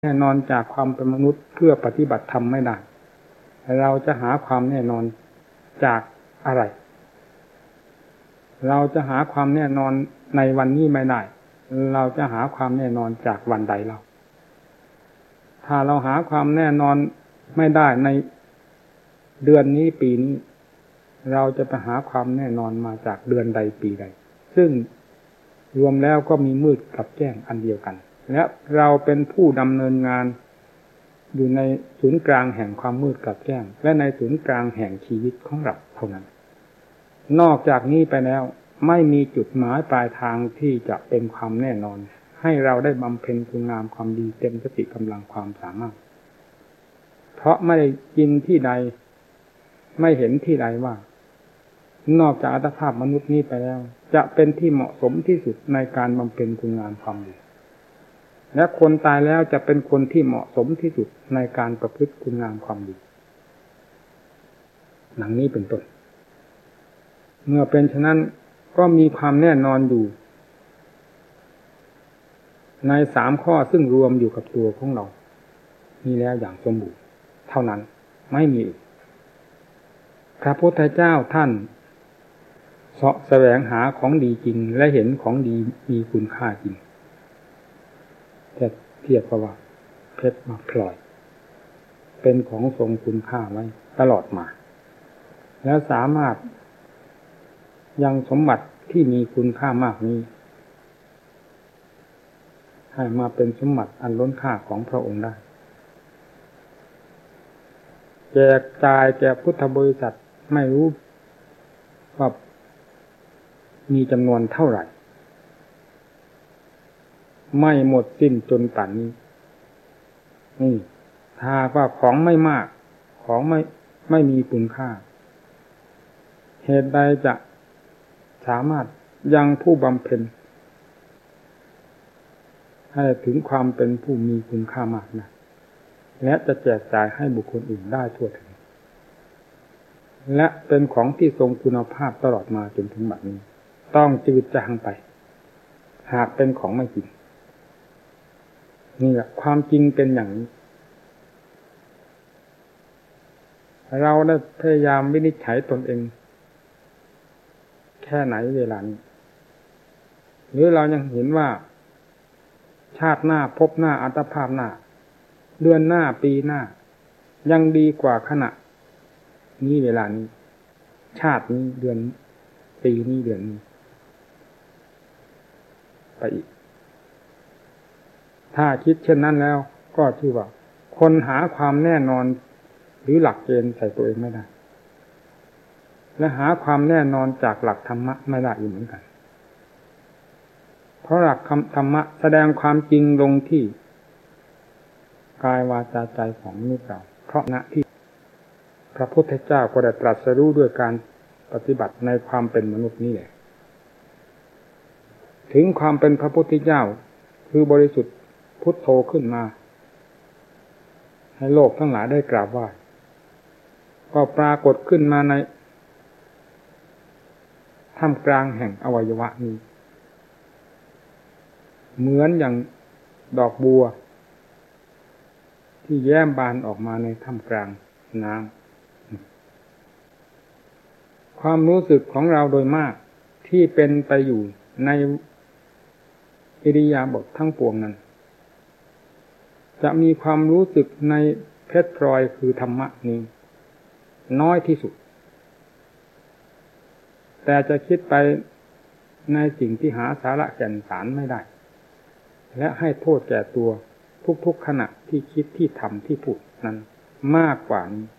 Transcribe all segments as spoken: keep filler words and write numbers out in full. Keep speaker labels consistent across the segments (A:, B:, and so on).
A: แน่นอนจากความเป็นมนุษย์เพื่อปฏิบัติธรรมไม่ได้เราจะหาความแน่นอนจากอะไรเราจะหาความแน่นอนในวันนี้ไม่ได้เราจะหาความแน่นอนจากวันใดเราถ้าเราหาความแน่นอนไม่ได้ในเดือนนี้ปีนี้เราจะไปหาความแน่นอนมาจากเดือนใดปีใดซึ่งรวมแล้วก็มีมืดกับแจ้งอันเดียวกันและเราเป็นผู้ดำเนินงานอยู่ในศูนย์กลางแห่งความมืดกับแจ้งและในศูนย์กลางแห่งชีวิตของเราเท่านั้นนอกจากนี้ไปแล้วไม่มีจุดหมายปลายทางที่จะเป็นความแน่นอนให้เราได้บำเพ็ญคุณงามความดีเต็มสติกำลังความสามารถเพราะไม่ได้ยินที่ใดไม่เห็นที่ใดว่านอกจากอัตภาพมนุษย์นี้ไปแล้วจะเป็นที่เหมาะสมที่สุดในการบำเพ็ญคุณงามความดีและคนตายแล้วจะเป็นคนที่เหมาะสมที่สุดในการประพฤติคุณงามความดีหนังนี้เป็นต้นเมื่อเป็นฉะนั้นก็มีความแน่นอนอยู่ในสามข้อซึ่งรวมอยู่กับตัวของเรามีแล้วอย่างสมบูรณ์เท่านั้นไม่มีอีกพระพุทธเจ้าท่านเสาะแสวงหาของดีจริงและเห็นของดีมีคุณค่าจริงแต่เทียบกับว่าเพชรมาพลอยเป็นของทรงคุณค่าไว้ตลอดมาแล้วสามารถยังสมบัติที่มีคุณค่ามากนี้ให้มาเป็นสมบัติอันล้นค่าของพระองค์ได้แจกจ่ายแก่พุทธบริษัทไม่รู้ว่ามีจำนวนเท่าไหร่ไม่หมดสิ้นจนป่านนี้นี่ถ้าว่าของไม่มากของไม่ไม่มีคุณค่าเหตุใดจะสามารถยังผู้บำเพ็ญให้ถึงความเป็นผู้มีคุณค่ามากนะและจะแจกจ่ายให้บุคคลอื่นได้ทั่วถึงและเป็นของที่ทรงคุณภาพตลอดมาจนถึงบัดนี้ต้องจืดจางไปหากเป็นของไม่จริงนี่แหละความจริงเป็นอย่างนี้เราได้พยายามวินิจฉัยตนเองแค่ไหนเวลานี้หรือเรายังเห็นว่าชาติหน้าพบหน้าอัตภาพหน้าเดือนหน้าปีหน้ายังดีกว่าขณะนี้เวลานี้ชาตินี้เดือนปีนี้เดือนนี้ไปอีกถ้าคิดเช่นนั้นแล้วก็ชื่อว่าคนหาความแน่นอนหรือหลักเกณฑ์ใส่ตัวเองไม่ได้และหาความแน่นอนจากหลักธรรมะไม่ได้อีกเหมือนกันเพราะหลักธรรมะแสดงความจริงลงที่กายวาจาใจของมนุษย์เราเพราะณที่พระพุทธเจ้าก็ได้ตรัสรู้ด้วยการปฏิบัติในความเป็นมนุษย์นี้แหละถึงความเป็นพระพุทธเจ้าคือบริสุทธิ์พุทโธขึ้นมาให้โลกทั้งหลายได้กราบไหว้ก็ปรากฏขึ้นมาในท่ามกลางแห่งอวัยวะนี้เหมือนอย่างดอกบัวที่แย้มบานออกมาในท่ามกลางน้ำความรู้สึกของเราโดยมากที่เป็นไปอยู่ในอิริยาบถทั้งปวงนั้นจะมีความรู้สึกในเพชรพลอยคือธรรมะนี้น้อยที่สุดแต่จะคิดไปในสิ่งที่หาสาระแก่นสารไม่ได้และให้โทษแก่ตัวทุกๆขณะที่คิดที่ทำที่พูดนั้นมากกว่านี้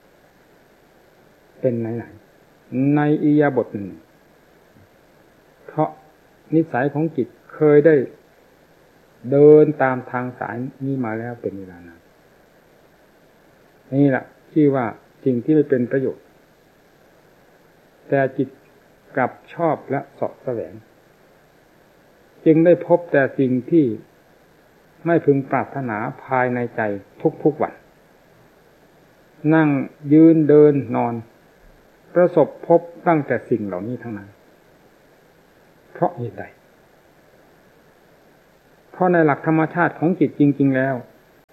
A: เป็นไหนๆในอิริยาบถหนึ่งเพราะนิสัยของจิตเคยได้เดินตามทางสายนี้มาแล้วเป็นเวลานานนี่แหละที่ว่าสิ่งที่ไม่เป็นประโยชน์แต่จิตกลับชอบและเสาะแสวงจึงได้พบแต่สิ่งที่ไม่พึงปรารถนาภายในใจทุกๆวันนั่งยืนเดินนอนประสบพบตั้งแต่สิ่งเหล่านี้ทั้งนั้นเพราะเหตุใดเพราะในหลักธรรมชาติของจิตจริงๆแล้ว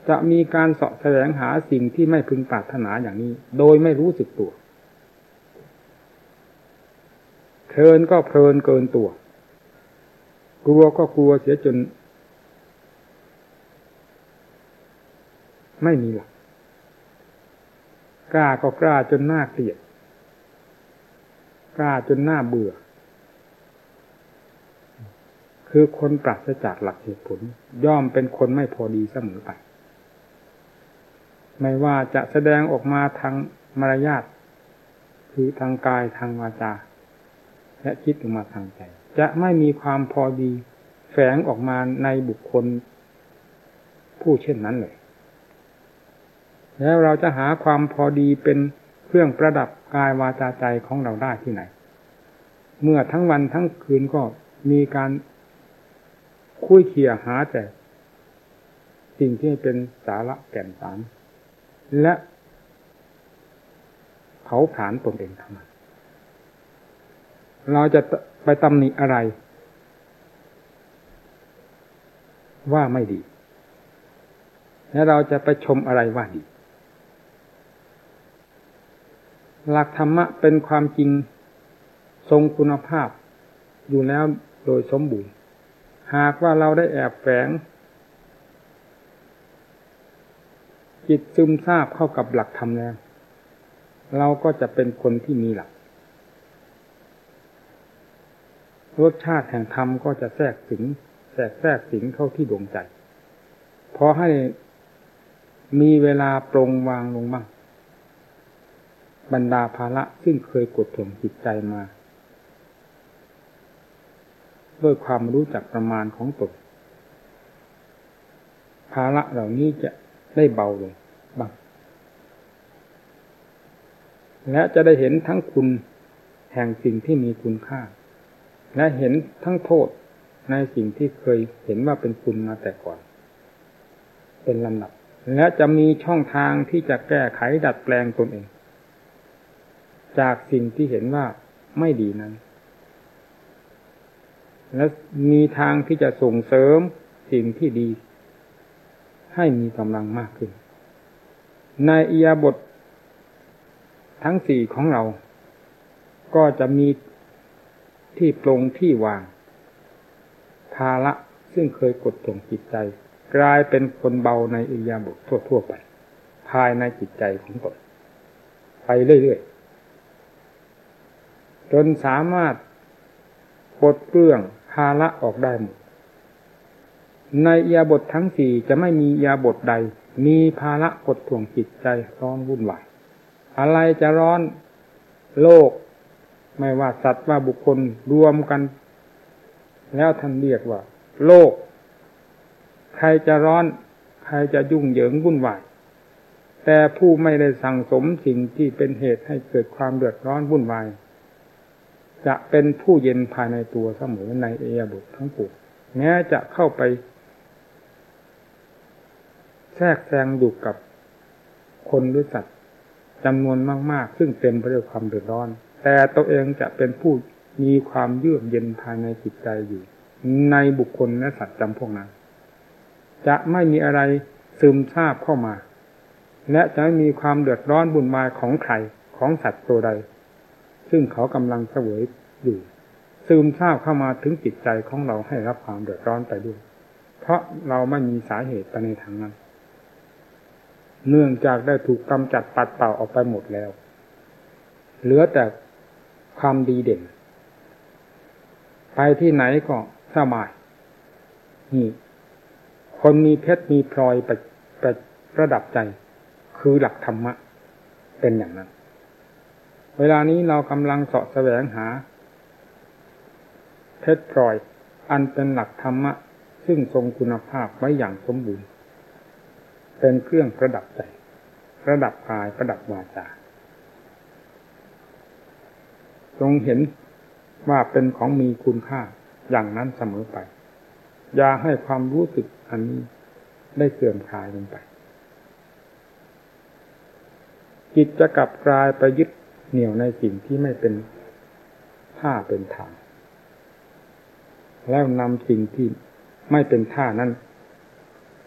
A: จะมีการเสาะแสวงหาสิ่งที่ไม่พึงปรารถนาอย่างนี้โดยไม่รู้สึกตัวเพลินก็เพลินเกินตัวกลัวก็กลัวเสียจนไม่มีหลักกล้าก็กล้าจนน่าเกลียดกล้าจนน่าเบื่อคือคนปราศจากหลักเหตุผลย่อมเป็นคนไม่พอดีเสมอไปไม่ว่าจะแสดงออกมาทางมารยาทคือทางกายทางวาจาและคิดออกมาทางใจจะไม่มีความพอดีแฝงออกมาในบุคคลผู้เช่นนั้นเลยแล้วเราจะหาความพอดีเป็นเครื่องประดับกายวาจาใจของเราได้ที่ไหนเมื่อทั้งวันทั้งคืนก็มีการคุยเคียหาแต่สิ่งที่เป็นสาระแก่นสารและเผาผลาญตนเองทั้งนั้นเราจะไปตำหนิอะไรว่าไม่ดีและเราจะไปชมอะไรว่าดีหลักธรรมะเป็นความจริงทรงคุณภาพอยู่แล้วโดยสมบูรณ์หากว่าเราได้แอบแฝงจิตซึมซาบเข้ากับหลักธรรมแล้วเราก็จะเป็นคนที่มีหลักรสชาติแห่งธรรมก็จะแทรกสิงแทรกแทรกสิงเข้าที่ดวงใจพอให้มีเวลาปรงวางลงบ้างบรรดาภาระซึ่งเคยกดข่มจิตใจมาด้วยความรู้จักประมาณของตนภาระเหล่านี้จะได้เบาลงบ้างและจะได้เห็นทั้งคุณแห่งสิ่งที่มีคุณค่าและเห็นทั้งโทษในสิ่งที่เคยเห็นว่าเป็นคุณมาแต่ก่อนเป็นลำดับและจะมีช่องทางที่จะแก้ไขดัดแปลงตนเองจากสิ่งที่เห็นว่าไม่ดีนั้นและมีทางที่จะส่งเสริมสิ่งที่ดีให้มีกำลังมากขึ้นในอิริยาบถทั้งสี่ของเราก็จะมีที่ปรงที่วางภาระซึ่งเคยกดข่มจิตใจกลายเป็นคนเบาในอิริยาบถทั่วๆไปภายในจิตใจของตนไปเรื่อยๆจนสามารถปลดเปลื้องภาระออกได้หมดในอิริยาบถทั้งสี่จะไม่มีอิริยาบถใดมีภาระกดข่มจิตใจร้อนวุ่นวายอะไรจะร้อนโลกไม่ว่าสัตว์ว่าบุคคลรวมกันแล้วท่านเรียกว่าโลกใครจะร้อนใครจะยุ่งเหยิงวุ่นวายแต่ผู้ไม่ได้สั่งสมสิ่งที่เป็นเหตุให้เกิดความเดือดร้อนวุ่นวายจะเป็นผู้เย็นภายในตัวเสมอในอิริยาบถทั้งปวงแม้จะเข้าไปแทรกแซงอยู่กับคนหรือสัตว์จำนวนมากๆซึ่งเต็มไปด้วยความเดือดร้อนแต่ตัวเองจะเป็นผู้มีความเยือกเย็นภายในจิตใจอยู่ในบุคคลและสัตว์จำพวกนั้นจะไม่มีอะไรซึมซาบเข้ามาและจะไม่มีความเดือดร้อนวุ่นวายของใครของสัตว์ตัวใดซึ่งเขากำลังเสวยอยู่ซึมซาบเข้ามาถึงจิตใจของเราให้รับความเดือดร้อนไปด้วยเพราะเราไม่มีสาเหตุไปในทางนั้นเนื่องจากได้ถูกกำจัดปัดเป่าออกไปหมดแล้วเหลือแต่ความดีเด่นไปที่ไหนก็สบายนี่คนมีเพชรมีพลอยประประประดับใจคือหลักธรรมะเป็นอย่างนั้นเวลานี้เรากำลังเสาะแสวงหาเพชรพลอยอันเป็นหลักธรรมะซึ่งทรงคุณภาพไว้อย่างสมบูรณ์เป็นเครื่องประดับใจประดับกายประดับวาจาทรงเห็นว่าเป็นของมีคุณค่าอย่างนั้นเสมอไปอย่าให้ความรู้สึกอันนี้ได้เสื่อมคลายลงไปจิตจะกลับกลายไปยึดเหนี่ยวในสิ่งที่ไม่เป็นท่าเป็นทางแล้วนำสิ่งที่ไม่เป็นท่านั้น